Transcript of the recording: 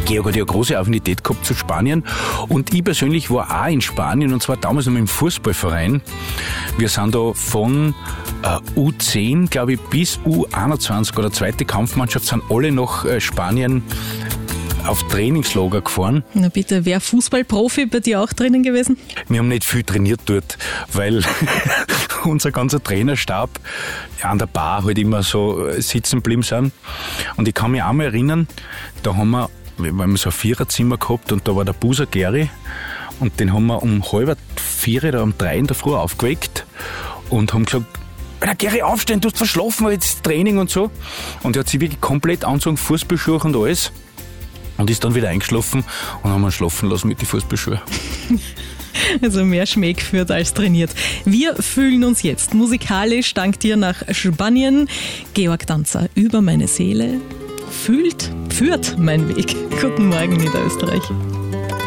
Georg hat ja eine große Affinität gehabt zu Spanien und ich persönlich war auch in Spanien und zwar damals noch mit dem Fußballverein. Wir sind da von U10, glaube ich, bis U21 oder zweite Kampfmannschaft sind alle nach Spanien auf Trainingslager gefahren. Na bitte, wäre Fußballprofi bei dir auch drinnen gewesen? Wir haben nicht viel trainiert dort, weil unser ganzer Trainerstab an der Bar halt immer so sitzen geblieben sind. Und ich kann mich auch mal erinnern, da haben wir so ein Viererzimmer gehabt und da war der Buser Geri und den haben wir um 3:30 oder um 3 in der Früh aufgeweckt und haben gesagt, Geri, aufstehen, du hast verschlafen, jetzt Training und so. Und er hat sich wirklich komplett angezogen, Fußballschuhe und alles. Und ist dann wieder eingeschlafen und haben ihn schlafen lassen mit den Fußballschuhen. Also mehr Schmäh geführt als trainiert. Wir fühlen uns jetzt musikalisch dank dir nach Spanien. Georg Danzer, über meine Seele führt mein Weg. Guten Morgen, Niederösterreich.